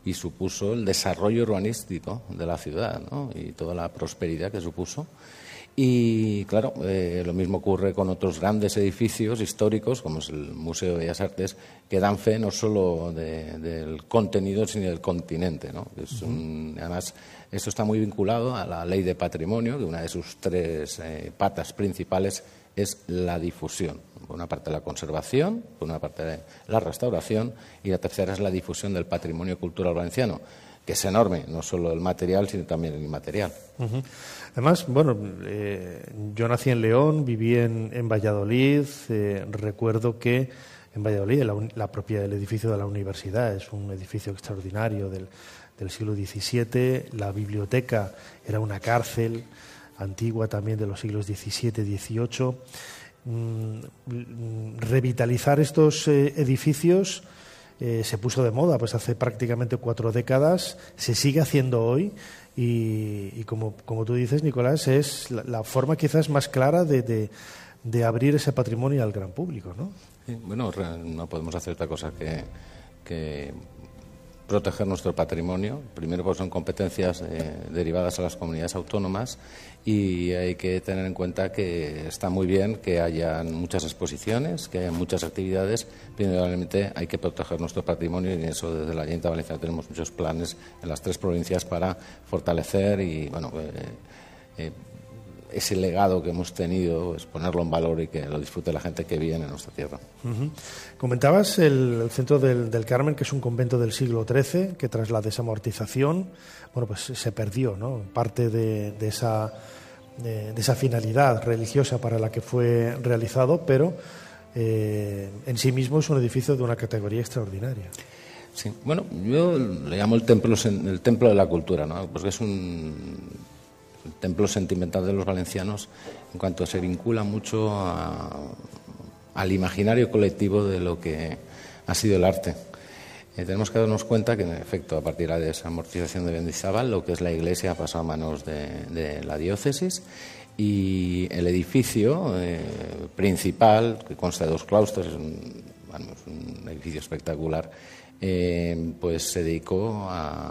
y supuso el desarrollo urbanístico de la ciudad, ¿no? Y toda la prosperidad que supuso. Y claro, lo mismo ocurre con otros grandes edificios históricos, como es el Museo de Bellas Artes, que dan fe no solo del contenido, sino del continente, ¿no? Además, esto está muy vinculado a la Ley de Patrimonio, que una de sus tres patas principales es la difusión. Por una parte la conservación, por una parte la restauración, y la tercera es la difusión del patrimonio cultural valenciano, que es enorme, no solo el material, sino también el inmaterial. Además, bueno, yo nací en León, viví en Valladolid, recuerdo que en Valladolid la propiedad del edificio de la universidad es un edificio extraordinario del siglo XVII, la biblioteca era una cárcel antigua también de los siglos XVII, XVIII. Revitalizar estos edificios se puso de moda pues hace prácticamente 4 décadas, se sigue haciendo hoy y como tú dices, Nicolás, es la forma quizás más clara de abrir ese patrimonio al gran público, ¿no? Bueno, no podemos hacer otra cosa que proteger nuestro patrimonio. Primero, pues son competencias derivadas a las comunidades autónomas, y hay que tener en cuenta que está muy bien que haya muchas exposiciones, que haya muchas actividades, pero indudablemente hay que proteger nuestro patrimonio, y en eso desde la Ayuntamiento de Valencia tenemos muchos planes en las 3 provincias para fortalecer y bueno, ese legado que hemos tenido, es ponerlo en valor y que lo disfrute la gente que viene a nuestra tierra. Comentabas el Centro del Carmen, que es un convento del siglo XIII, que tras la desamortización, bueno, pues se perdió, ¿no? Parte de esa finalidad religiosa para la que fue realizado, pero en sí mismo es un edificio de una categoría extraordinaria. Sí, bueno, yo le llamo el templo de la cultura, ¿no? Porque es un templo sentimental de los valencianos, en cuanto se vincula mucho al imaginario colectivo de lo que ha sido el arte. Tenemos que darnos cuenta que, en efecto, a partir de la desamortización de Mendizábal, lo que es la iglesia ha pasado a manos de la diócesis, y el edificio principal, que consta de 2 claustros, es un edificio espectacular, pues se dedicó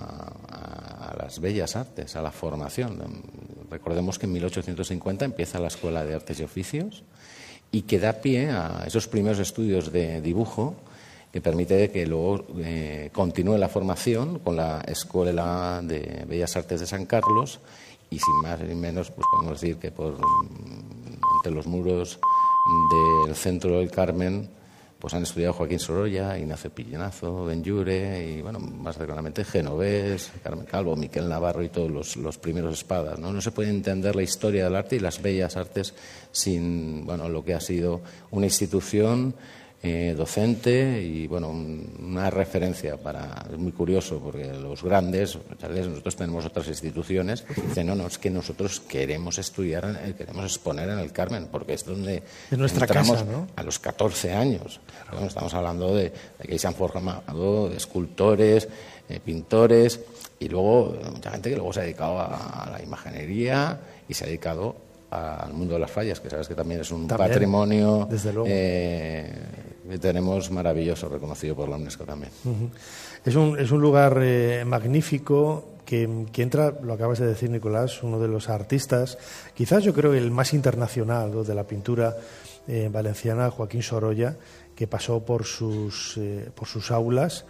a las bellas artes, a la formación. Recordemos que en 1850 empieza la Escuela de Artes y Oficios, y que da pie a esos primeros estudios de dibujo, que permite que luego continúe la formación con la Escuela de Bellas Artes de San Carlos, y sin más ni menos, pues podemos decir que entre los muros del Centro del Carmen pues han estudiado Joaquín Sorolla, Ignacio Pillenazo, Benlliure y, bueno, más cercanamente Genovés, Carmen Calvo, Miquel Navarro y todos los primeros espadas, ¿no? No se puede entender la historia del arte y las bellas artes sin, bueno, lo que ha sido una institución docente y, bueno, una referencia es muy curioso, porque los grandes, nosotros tenemos otras instituciones, dicen, no, es que nosotros queremos estudiar, queremos exponer en el Carmen, porque es donde es nuestra entramos casa, ¿no? A los 14 años. Bueno, estamos hablando de que se han formado de escultores, pintores, y luego mucha gente que luego se ha dedicado a la imaginería y se ha dedicado al mundo de las fallas, que sabes que también es un patrimonio desde luego. Que tenemos maravilloso, reconocido por la UNESCO también. Es un lugar magnífico que entra, lo acabas de decir, Nicolás, uno de los artistas, quizás yo creo el más internacional, ¿no?, de la pintura valenciana, Joaquín Sorolla, que pasó por sus aulas.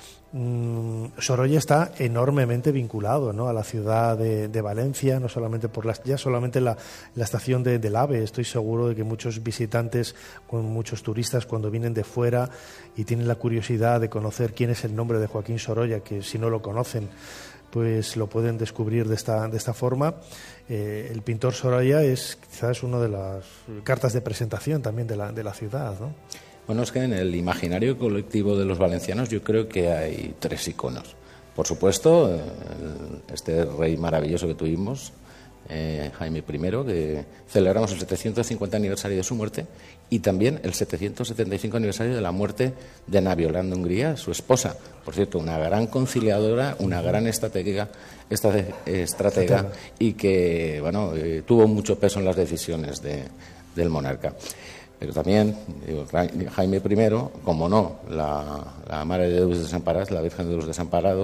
Sorolla está enormemente vinculado, ¿no?, a la ciudad de Valencia, no solamente solamente la estación del AVE. Estoy seguro de que muchos visitantes, muchos turistas, cuando vienen de fuera y tienen la curiosidad de conocer quién es el nombre de Joaquín Sorolla, que si no lo conocen, pues lo pueden descubrir de esta forma. El pintor Sorolla es quizás una de las cartas de presentación también de la ciudad, ¿no? Bueno, es que en el imaginario colectivo de los valencianos yo creo que hay 3 iconos. Por supuesto, este rey maravilloso que tuvimos, Jaime I, que celebramos el 750 aniversario de su muerte, y también el 775 aniversario de la muerte de Ana Violanda Hungría, su esposa. Por cierto, una gran conciliadora, una gran estratega y que, bueno, tuvo mucho peso en las decisiones del monarca. Pero también, Jaime I, como no, la Madre de Deus Desamparados, la Virgen de los Desamparados,